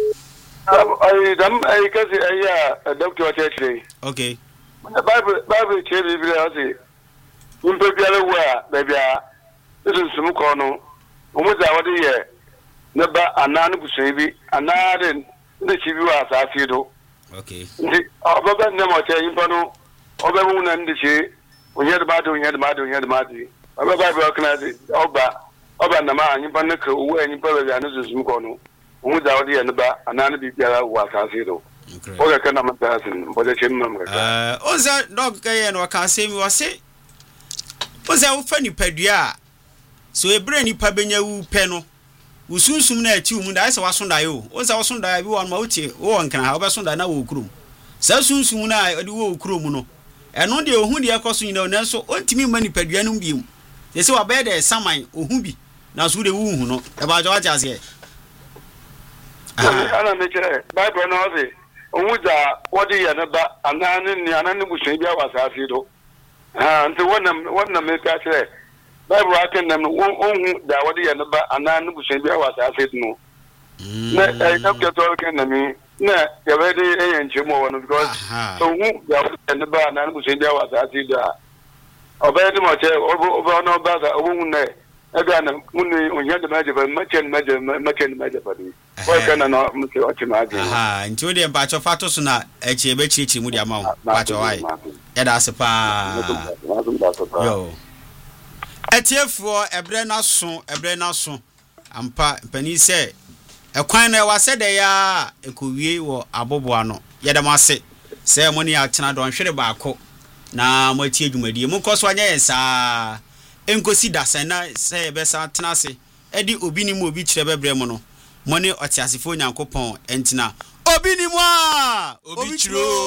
I kasi aya doctor church. Okay Bible cheri bi la say umpe biale wa baby a sum ko no umuza wode ye ne ba ananu buso bi anade ne chibi wa asafi do. Okay ndi obaba ne mo che yimpa no obabu na ndi che onye de madu obaba Bible kana di oba na ma yimpa ne ka owu yimpa ba ya ne sum ko no umuza wode ye ne ba ananu bi biala wa asafi do. Okay, can I pass in? But the chimney. Oza dog guy and waka say me was say. Oza funny pedua. So a brainy pabenya wu peno. We soon na tu mun da was on dio. Oza was on dia one mouty. Oh, can have us on na wo krum. So soon na the wo krum no. And on the who the cost you know, so on to me money peduanum beam. They say, I bet there's some mine or who be. Now, so the woo no about what I say. I don't make it. Bible knows it. Umuza wadi ya naba anani bushinja wa safido nti wonna meka chere Bible aken nam onhu da wadi ya naba anani bushinja wa safido no na doctor to ken nami na ya wadi enche mo wono because so hu da wadi ya naba anani bushinja wa safido obedi mo che obo no ba za obo ne ega na munni onye de maje ba machen kana no mse o chimaje nti wo de mpacho fato so na echi ebe chirichiri mu de ama wo pacho wai ya da sepa yo etiefuo ebre na so ampa pani se ekwan na wa se de ya ekowie wo aboboa no ya da mase se mo ne atena don hwere baako na mo atie dwumadie mo koso anya yensa enkosi dasana se ebesa tena se edi obi ni mu obi kire bebre mo no mo ne otiasefo nyankopon entina obi ni mu a obi chiro